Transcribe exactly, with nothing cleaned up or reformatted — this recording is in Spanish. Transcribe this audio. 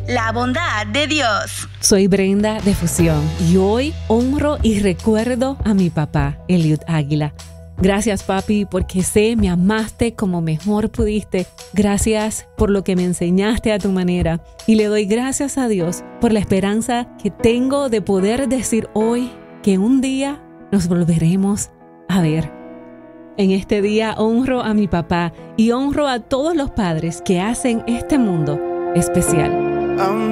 la bondad de Dios. Soy Brenda de Fusión y hoy honro y recuerdo a mi papá, Eliud Águila. Gracias, papi, porque sé me amaste como mejor pudiste. Gracias por lo que me enseñaste a tu manera. Y le doy gracias a Dios por la esperanza que tengo de poder decir hoy que un día nos volveremos a ver. En este día honro a mi papá y honro a todos los padres que hacen este mundo especial.